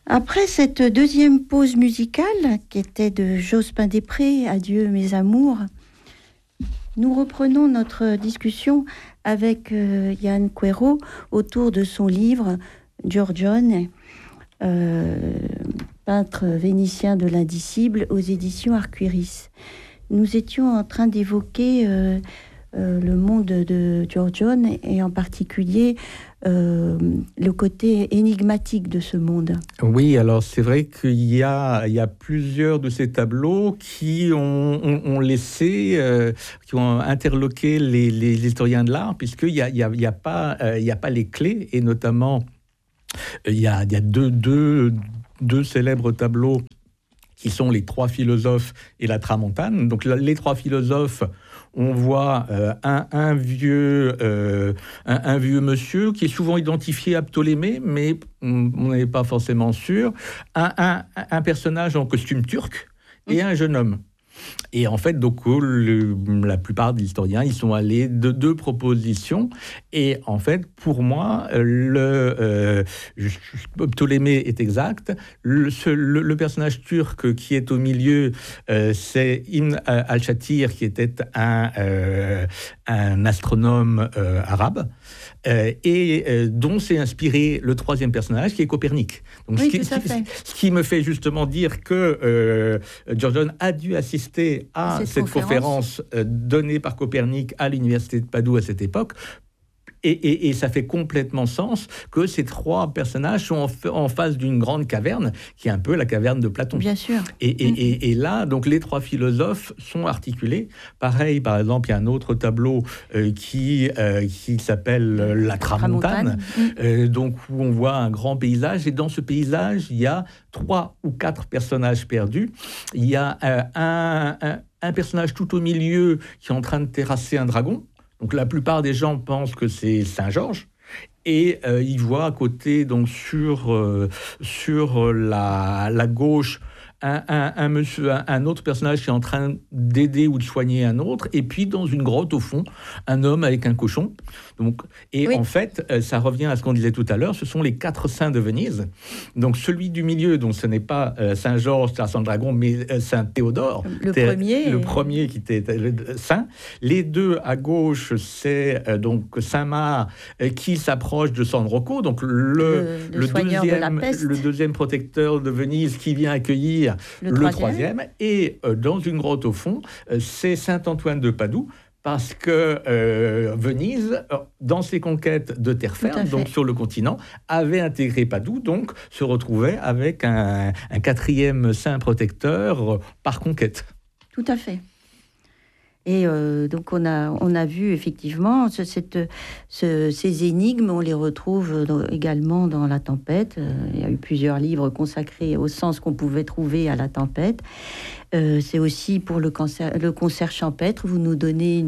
Après cette deuxième pause musicale, qui était de Jospin-Després, Adieu mes amours, nous reprenons notre discussion avec Yann Quero autour de son livre Giorgione, peintre vénitien de l'indicible, aux éditions Arcueris. Nous étions en train d'évoquer le monde de Giorgione et en particulier le côté énigmatique de ce monde. Oui, alors c'est vrai qu'il y a plusieurs de ces tableaux qui ont laissé, qui ont interloqué les historiens de l'art, puisqu'il n'y a pas les clés, et notamment il y a deux célèbres tableaux qui sont les trois philosophes et la Tramontane. Donc les trois philosophes, on voit un vieux monsieur qui est souvent identifié à Ptolémée, mais on n'est pas forcément sûr. Un personnage en costume turc et un jeune homme. Et en fait, donc, la plupart des historiens, ils sont allés de deux propositions. Et en fait, pour moi, Ptolémée est exact. Le personnage turc qui est au milieu, c'est Ibn al-Shatir, qui était un astronome arabe. Dont s'est inspiré le troisième personnage, qui est Copernic. Donc, oui, ce qui me fait justement dire que Giorgione a dû assister à cette conférence donnée par Copernic à l'université de Padoue à cette époque. Et ça fait complètement sens que ces trois personnages sont en face d'une grande caverne, qui est un peu la caverne de Platon. Bien sûr. Et là, donc, les trois philosophes sont articulés. Pareil, par exemple, il y a un autre tableau qui s'appelle La Tramontane, donc, où on voit un grand paysage. Et dans ce paysage, il y a 3 ou 4 personnages perdus. Il y a un personnage tout au milieu qui est en train de terrasser un dragon. Donc la plupart des gens pensent que c'est Saint-Georges, et ils voient à côté, donc sur la gauche, un autre personnage qui est en train d'aider ou de soigner un autre, et puis dans une grotte au fond, un homme avec un cochon. Donc, oui. En fait, ça revient à ce qu'on disait tout à l'heure, ce sont les 4 saints de Venise. Donc celui du milieu, donc ce n'est pas Saint-Georges, Saint Dragon, mais Saint Théodore. Le premier qui était saint. Les deux à gauche, c'est donc Saint-Marc qui s'approche de San Rocco, donc le deuxième protecteur de Venise qui vient accueillir le troisième. Et dans une grotte au fond, c'est Saint-Antoine de Padoue, parce que Venise, dans ses conquêtes de terre ferme, donc sur le continent, avait intégré Padoue, donc se retrouvait avec un 4e saint protecteur par conquête. Tout à fait. Et donc on a vu effectivement ces énigmes, on les retrouve également dans La Tempête. Il y a eu plusieurs livres consacrés au sens qu'on pouvait trouver à La Tempête. C'est aussi pour le concert champêtre, vous nous donnez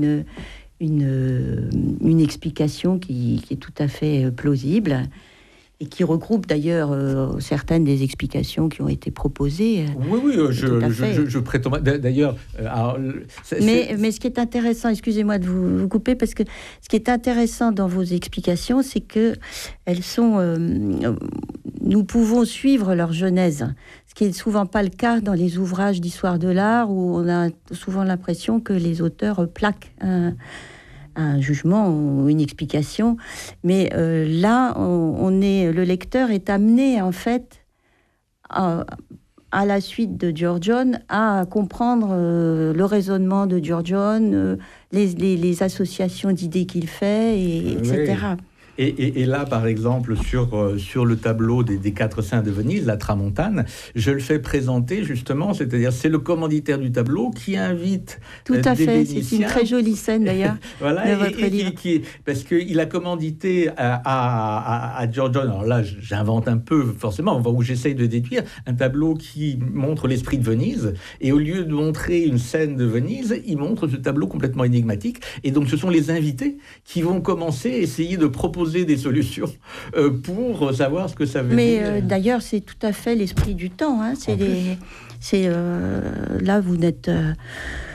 une explication qui est tout à fait plausible, et qui regroupe d'ailleurs certaines des explications qui ont été proposées. Oui, je prétends... D'ailleurs... Mais ce qui est intéressant, excusez-moi de vous couper, parce que ce qui est intéressant dans vos explications, c'est que elles sont... nous pouvons suivre leur genèse, ce qui n'est souvent pas le cas dans les ouvrages d'histoire de l'art, où on a souvent l'impression que les auteurs plaquent un jugement ou une explication, mais là, le lecteur est amené en fait à la suite de Giorgione à comprendre le raisonnement de Giorgione, les associations d'idées qu'il fait, etc. Oui. Et là, par exemple, sur le tableau des 4 saints de Venise, la Tramontane, je le fais présenter justement, c'est-à-dire c'est le commanditaire du tableau qui invite tout à fait, c'est une très jolie scène d'ailleurs. Voilà, de votre livre. Parce qu'il a commandité à Giorgione, alors là j'invente un peu forcément, où j'essaye de déduire, un tableau qui montre l'esprit de Venise, et au lieu de montrer une scène de Venise, il montre ce tableau complètement énigmatique, et donc ce sont les invités qui vont commencer à essayer de proposer des solutions pour savoir ce que ça veut dire. Mais d'ailleurs, c'est tout à fait l'esprit du temps. Hein. Là, vous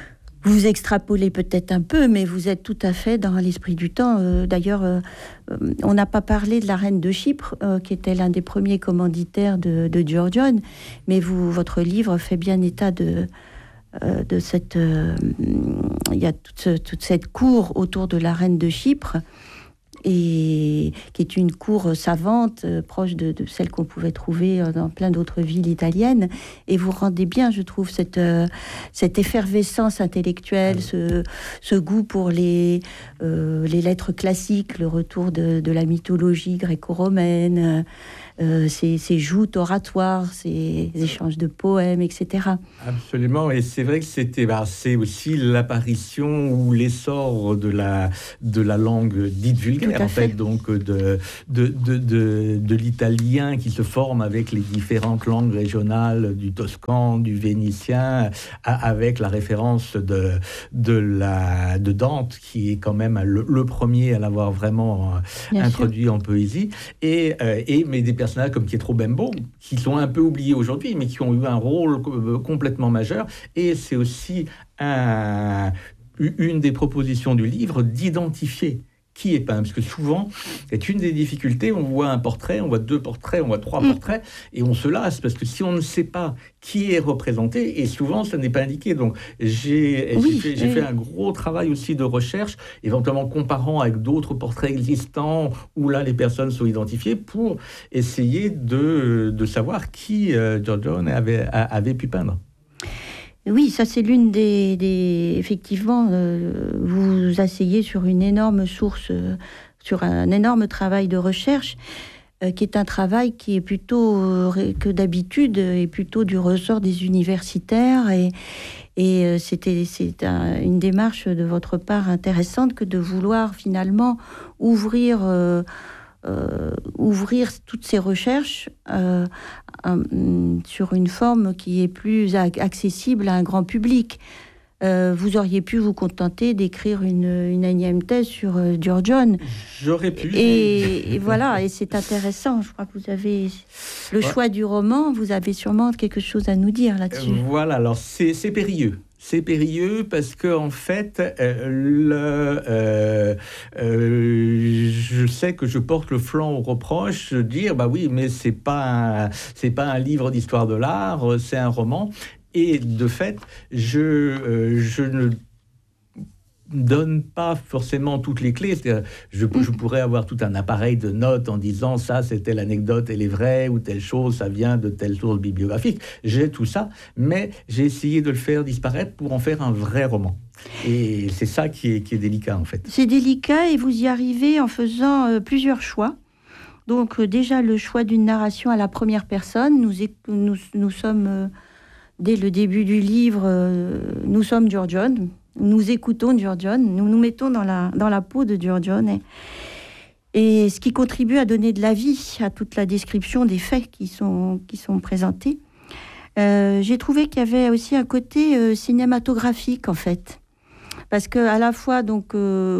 vous extrapolez peut-être un peu, mais vous êtes tout à fait dans l'esprit du temps. D'ailleurs, on n'a pas parlé de la reine de Chypre, qui était l'un des premiers commanditaires de Giorgione, mais votre livre fait bien état de cette... il y a toute cette cour autour de la reine de Chypre, et qui est une cour savante, proche de celle qu'on pouvait trouver dans plein d'autres villes italiennes. Et vous rendez bien, je trouve, cette effervescence intellectuelle, ce goût pour les lettres classiques, le retour de la mythologie gréco-romaine, ces joutes oratoires, ces échanges de poèmes, etc. Absolument, et c'est vrai que c'est aussi l'apparition ou l'essor de la langue dite vulgaire, en fait, donc de l'italien qui se forme avec les différentes langues régionales, du toscan, du vénitien, avec la référence de Dante, qui est quand même le premier à l'avoir vraiment introduit en poésie, mais des personnages comme Pietro Bembo, qui sont un peu oubliés aujourd'hui, mais qui ont eu un rôle complètement majeur. Et c'est aussi une des propositions du livre, d'identifier qui est peint. Parce que souvent, c'est une des difficultés, on voit un portrait, on voit 2 portraits, on voit 3 portraits, et on se lasse, parce que si on ne sait pas qui est représenté, et souvent, ça n'est pas indiqué. Donc, j'ai fait un gros travail aussi de recherche, éventuellement comparant avec d'autres portraits existants, où là, les personnes sont identifiées, pour essayer de savoir qui Giorgione avait pu peindre. Oui, ça c'est l'une des effectivement, vous asseyez sur une énorme source, sur un énorme travail de recherche, qui est un travail qui est plutôt que d'habitude, est plutôt du ressort des universitaires, et c'est une démarche de votre part intéressante que de vouloir finalement ouvrir toutes ces recherches sur une forme qui est plus accessible à un grand public. Vous auriez pu vous contenter d'écrire une énième thèse sur Giorgione. J'aurais pu. Et voilà, et c'est intéressant. Je crois que vous avez le choix du roman, vous avez sûrement quelque chose à nous dire là-dessus. Voilà, alors c'est périlleux. C'est périlleux parce que en fait, je sais que je porte le flanc au reproche de dire bah oui, mais c'est pas un livre d'histoire de l'art, c'est un roman. Et de fait, je ne donne pas forcément toutes les clés. Je pourrais avoir tout un appareil de notes en disant ça, c'est telle anecdote, elle est vraie, ou telle chose, ça vient de telle source bibliographique. J'ai tout ça, mais j'ai essayé de le faire disparaître pour en faire un vrai roman. Et c'est ça qui est délicat, en fait. C'est délicat, et vous y arrivez en faisant plusieurs choix. Donc déjà, le choix d'une narration à la première personne. Nous sommes, dès le début du livre, nous sommes Giorgione. Nous écoutons Giorgione, nous nous mettons dans la peau de Giorgione, et ce qui contribue à donner de la vie à toute la description des faits qui sont présentés. J'ai trouvé qu'il y avait aussi un côté cinématographique, en fait, parce que à la fois donc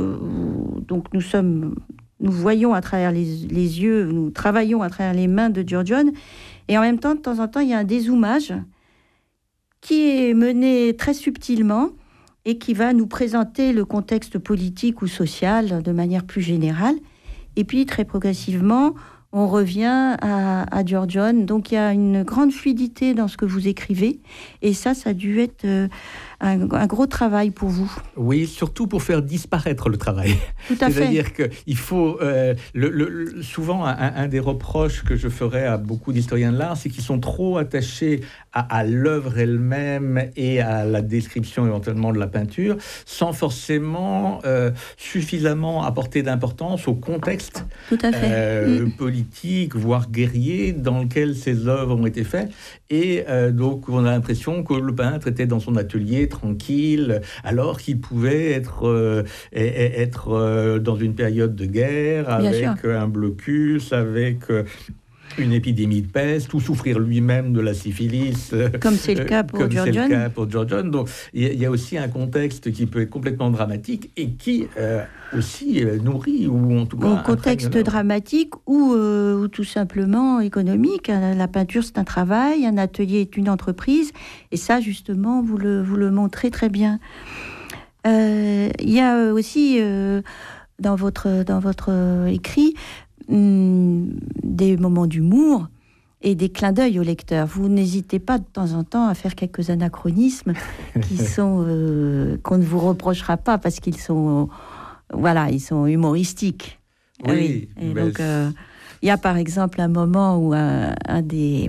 nous voyons à travers les yeux, nous travaillons à travers les mains de Giorgione, et en même temps, de temps en temps, il y a un dézoomage qui est mené très subtilement, et qui va nous présenter le contexte politique ou social de manière plus générale. Et puis, très progressivement, on revient à Giorgione. Donc, il y a une grande fluidité dans ce que vous écrivez. Et ça a dû être un gros travail pour vous. Oui, surtout pour faire disparaître le travail. Tout à fait. C'est-à-dire qu'il faut... souvent, un des reproches que je ferais à beaucoup d'historiens de l'art, c'est qu'ils sont trop attachés à l'œuvre elle-même et à la description éventuellement de la peinture, sans forcément suffisamment apporter d'importance au contexte Tout à fait. politique, voire guerrier, dans lequel ces œuvres ont été faites. Et donc, on a l'impression que le peintre était dans son atelier, tranquille, alors qu'il pouvait être dans une période de guerre, avec un blocus, avec une épidémie de peste, ou souffrir lui-même de la syphilis. Comme c'est le cas pour Giorgione. Donc, il y a aussi un contexte qui peut être complètement dramatique et qui aussi nourrit, ou en tout cas... Un contexte dramatique ou tout simplement économique. La peinture, c'est un travail, un atelier est une entreprise, et ça, justement, vous le montrez très bien. Il y a aussi dans votre écrit des moments d'humour et des clins d'œil au lecteur. Vous n'hésitez pas de temps en temps à faire quelques anachronismes qui sont qu'on ne vous reprochera pas parce qu'ils sont ils sont humoristiques. Oui. Et donc il y a par exemple un moment où un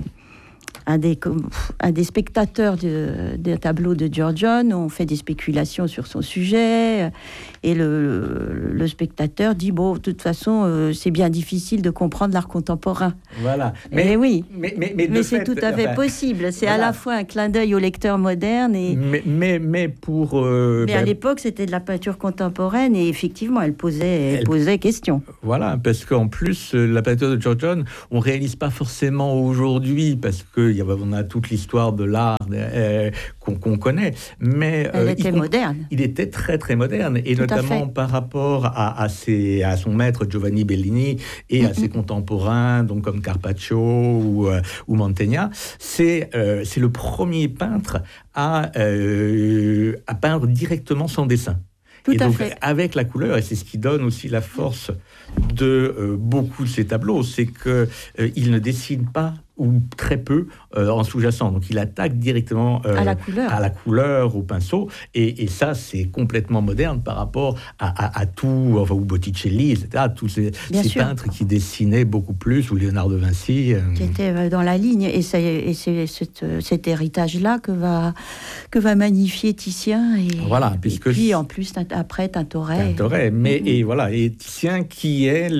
des spectateurs d'un tableau de Giorgione ont fait des spéculations sur son sujet et le spectateur dit de toute façon c'est bien difficile de comprendre l'art contemporain. Voilà. Mais mais c'est tout à fait possible. C'est à la fois un clin d'œil au lecteur moderne et mais à l'époque c'était de la peinture contemporaine et effectivement elle posait question. Voilà, parce qu'en plus la peinture de Giorgione on réalise pas forcément aujourd'hui parce que on a toute l'histoire de l'art qu'on connaît, mais elle était moderne. Il était très très moderne et notamment par rapport à son maître Giovanni Bellini et à ses contemporains, donc comme Carpaccio ou Mantegna. C'est le premier peintre à peindre directement sans dessin. Tout et à donc, fait. avec la couleur, et c'est ce qui donne aussi la force de beaucoup de ses tableaux, c'est qu'il ne dessine pas ou très peu en sous-jacent. Donc, il attaque directement à la couleur, au pinceau. Et ça, c'est complètement moderne par rapport à tout, enfin, ou Botticelli, etc., tous ces peintres qui dessinaient beaucoup plus, ou Léonard de Vinci. Qui était dans la ligne. Et c'est cet héritage-là que va magnifier Titien. Et puis, en plus, après, Tintoret. Mais, et Titien qui est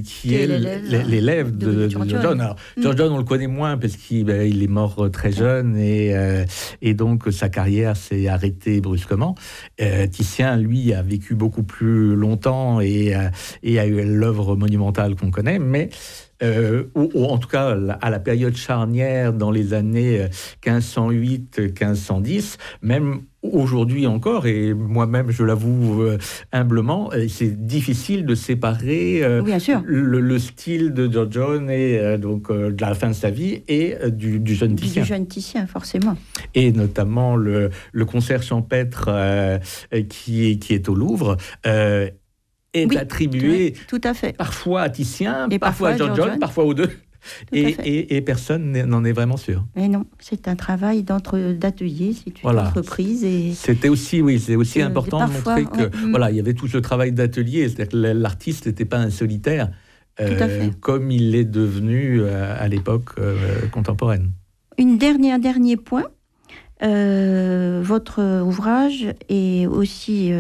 l'élève de Giorgione. Alors, Giorgione, on le connaît moins parce qu'il est mort très jeune et donc sa carrière s'est arrêtée brusquement. Titien, lui, a vécu beaucoup plus longtemps et a eu l'œuvre monumentale qu'on connaît, mais ou en tout cas à la période charnière dans les années 1508-1510, même aujourd'hui encore, et moi-même je l'avoue humblement, c'est difficile de séparer le style de Giorgione et donc de la fin de sa vie et du jeune Titien. Du jeune Titien, forcément. Et notamment le concert champêtre qui est au Louvre. Est attribué tout à fait. Parfois à Titien, et parfois à Giorgione, parfois aux deux. Et personne n'en est vraiment sûr. Mais non, c'est un travail d'atelier, c'est une entreprise. Et c'est aussi important de montrer que il y avait tout ce travail d'atelier, c'est-à-dire que l'artiste n'était pas un solitaire, comme il l'est devenu à l'époque contemporaine. Dernier point, votre ouvrage est aussi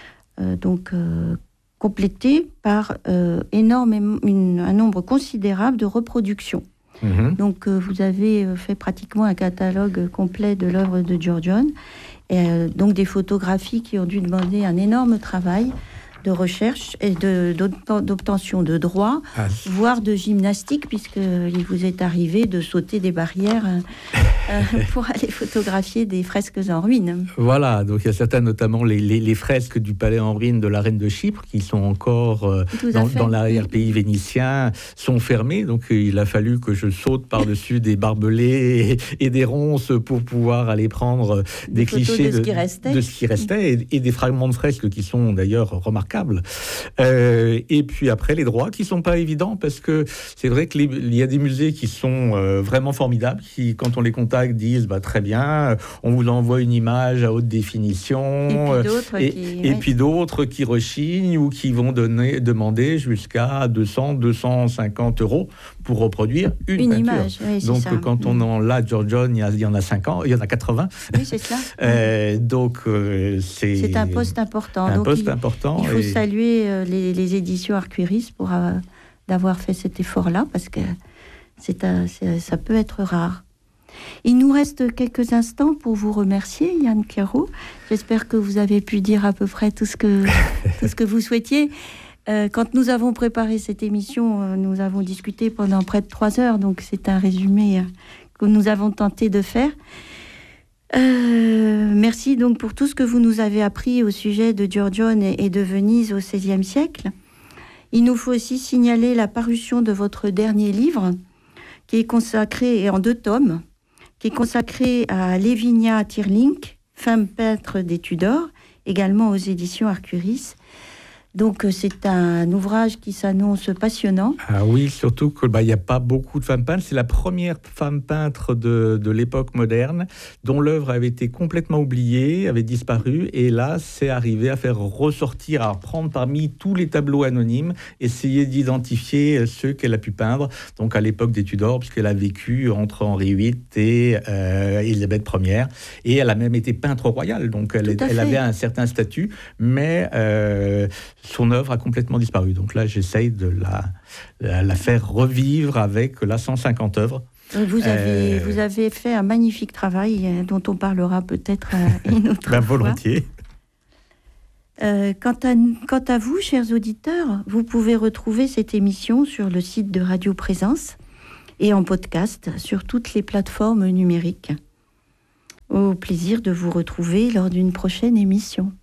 complété par un nombre considérable de reproductions. Donc, vous avez fait pratiquement un catalogue complet de l'œuvre de Giorgione, donc des photographies qui ont dû demander un énorme travail de recherche et d'obtention de droits, voire de gymnastique, puisqu'il vous est arrivé de sauter des barrières pour aller photographier des fresques en ruine. Voilà, donc il y a certaines, notamment les fresques du palais en ruine de la reine de Chypre, qui sont encore dans l'arrière-pays vénitien, sont fermées, donc il a fallu que je saute par-dessus des barbelés et des ronces pour pouvoir aller prendre des clichés de ce qui restait et des fragments de fresques qui sont d'ailleurs remarquables. Et puis après, les droits qui sont pas évidents, parce que c'est vrai qu'il y a des musées qui sont vraiment formidables, qui, quand on les contacte, disent très bien, on vous envoie une image à haute définition, et puis d'autres qui rechignent ou qui vont demander jusqu'à 200-250 € pour reproduire une peinture. Image. Oui, donc ça. Quand on en a Giorgione, il y en a 50, il y en a 80. Oui, c'est cela. Donc c'est un poste important. important. Il faut saluer les éditions Arcueris pour d'avoir fait cet effort-là, parce que ça peut être rare. Il nous reste quelques instants pour vous remercier, Yann Clairaut. J'espère que vous avez pu dire à peu près tout ce que vous souhaitiez. Quand nous avons préparé cette émission, nous avons discuté pendant près de 3 heures, donc c'est un résumé que nous avons tenté de faire. Merci donc pour tout ce que vous nous avez appris au sujet de Giorgione et de Venise au XVIe siècle. Il nous faut aussi signaler la parution de votre dernier livre, qui est consacré, en 2 tomes, qui est consacré à Lavinia Teirlinck, femme peintre des Tudors, également aux éditions Arcuris. Donc, c'est un ouvrage qui s'annonce passionnant. Ah oui, surtout qu'il n'y a pas beaucoup de femmes peintres. C'est la première femme peintre de l'époque moderne dont l'œuvre avait été complètement oubliée, avait disparu. Et là, c'est arrivé à faire ressortir, à prendre parmi tous les tableaux anonymes, essayer d'identifier ceux qu'elle a pu peindre. Donc, à l'époque des Tudors, puisqu'elle a vécu entre Henri VIII et Élisabeth Ier. Et elle a même été peintre royale. Donc, elle avait un certain statut, mais son œuvre a complètement disparu. Donc là, j'essaye de la faire revivre avec là 150 œuvres. Vous avez fait un magnifique travail dont on parlera peut-être une autre fois. Volontiers. Quant à vous, chers auditeurs, vous pouvez retrouver cette émission sur le site de Radio Présence et en podcast sur toutes les plateformes numériques. Au plaisir de vous retrouver lors d'une prochaine émission.